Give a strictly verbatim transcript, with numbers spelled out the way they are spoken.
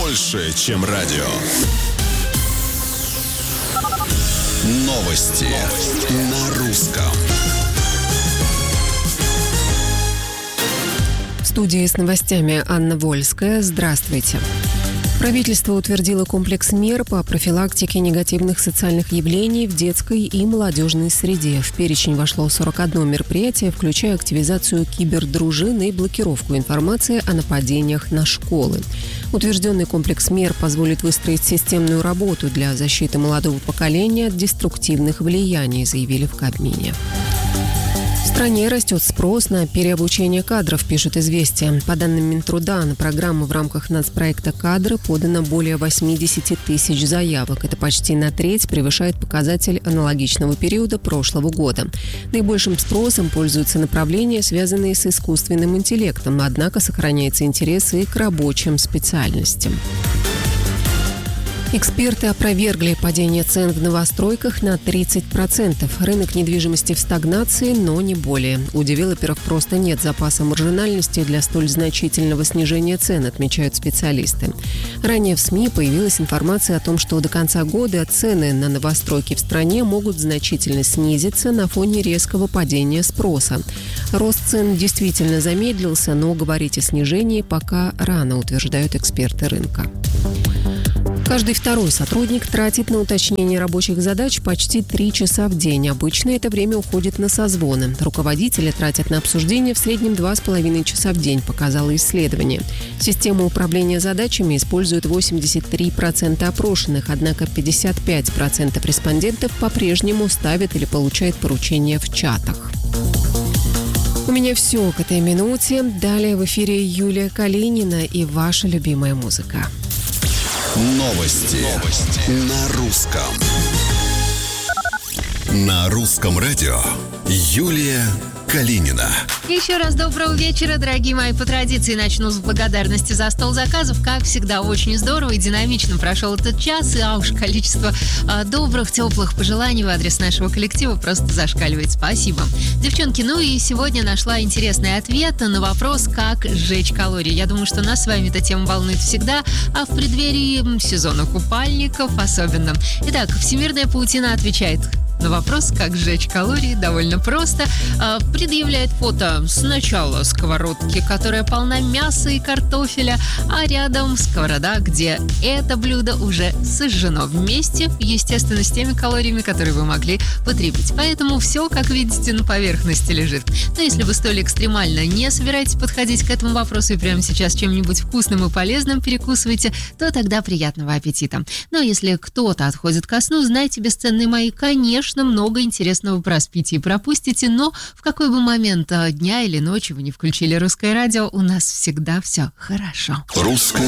больше, чем радио. Новости, Новости. на русском. В студии с новостями Анна Вольская. Здравствуйте. Правительство утвердило комплекс мер по профилактике негативных социальных явлений в детской и молодежной среде. В перечень вошло сорок одно мероприятие, включая активизацию кибердружин и блокировку информации о нападениях на школы. Утвержденный комплекс мер позволит выстроить системную работу для защиты молодого поколения от деструктивных влияний, заявили в Кабмине. В стране растет спрос на переобучение кадров, пишет «Известия». По данным Минтруда, на программу в рамках нацпроекта «Кадры» подано более восемьдесят тысяч заявок. Это почти на треть превышает показатель аналогичного периода прошлого года. Наибольшим спросом пользуются направления, связанные с искусственным интеллектом, однако сохраняется интерес и к рабочим специальностям. Эксперты опровергли падение цен в новостройках на тридцать процентов. Рынок недвижимости в стагнации, но не более. У девелоперов просто нет запаса маржинальности для столь значительного снижения цен, отмечают специалисты. Ранее в СМИ появилась информация о том, что до конца года цены на новостройки в стране могут значительно снизиться на фоне резкого падения спроса. Рост цен действительно замедлился, но говорить о снижении пока рано, утверждают эксперты рынка. Каждый второй сотрудник тратит на уточнение рабочих задач почти три часа в день. Обычно это время уходит на созвоны. Руководители тратят на обсуждение в среднем два с половиной часа в день, показало исследование. Систему управления задачами используют восемьдесят три процента опрошенных, однако пятьдесят пять процентов респондентов по-прежнему ставят или получают поручения в чатах. У меня все к этой минуте. Далее в эфире Юлия Калинина и ваша любимая музыка. Новости. Новости. На русском. На русском радио Юлия Калинина. Еще раз доброго вечера, дорогие мои. По традиции начну с благодарности за стол заказов. Как всегда, очень здорово и динамично прошел этот час. И а уж количество а, добрых, теплых пожеланий в адрес нашего коллектива просто зашкаливает. Спасибо. Девчонки, ну и сегодня нашла интересный ответ на вопрос, как сжечь калории. Я думаю, что нас с вами эта тема волнует всегда, а в преддверии сезона купальников особенно. Итак, Всемирная паутина отвечает на вопрос, как сжечь калории, довольно просто. А, предъявляет фото сначала сковородки, которая полна мяса и картофеля, а рядом сковорода, где это блюдо уже сожжено вместе, естественно, с теми калориями, которые вы могли потребить. Поэтому все, как видите, на поверхности лежит. Но если вы столь экстремально не собираетесь подходить к этому вопросу и прямо сейчас чем-нибудь вкусным и полезным перекусываете, то тогда приятного аппетита. Но если кто-то отходит ко сну, знайте, бесценные мои, конечно, много интересного про спите и пропустите, но в какой бы момент дня или ночи вы не включили русское радио, у нас всегда все хорошо. Русское